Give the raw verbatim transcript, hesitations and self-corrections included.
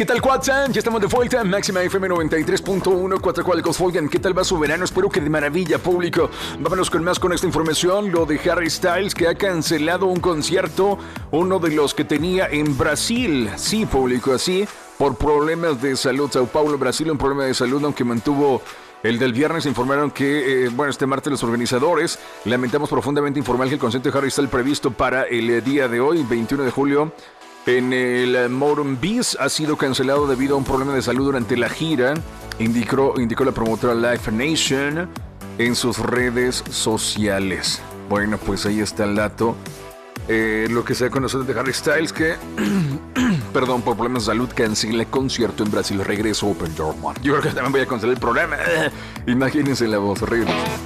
¿Qué tal, WhatsApp? Ya estamos de vuelta. Máxima F M noventa y tres punto uno, cuatro cuadros. Oigan, ¿qué tal va su verano? Espero que de maravilla, público. Vámonos con más con esta información. Lo de Harry Styles, que ha cancelado un concierto, uno de los que tenía en Brasil. Sí, público, así, por problemas de salud. Sao Paulo, Brasil, un problema de salud, aunque mantuvo el del viernes. Informaron que, eh, bueno, este martes los organizadores lamentamos profundamente informar que el concierto de Harry Styles previsto para el eh, día de hoy, veintiuno de julio, en el Morumbi, ha sido cancelado debido a un problema de salud durante la gira, indicó, indicó la promotora Live Nation en sus redes sociales. Bueno, pues ahí está el dato. Eh, lo que se ha conocido de Harry Styles, que, perdón, por problemas de salud, cancela el concierto en Brasil. Regreso Open Door One. Yo creo que también voy a cancelar el programa. Imagínense la voz horrible.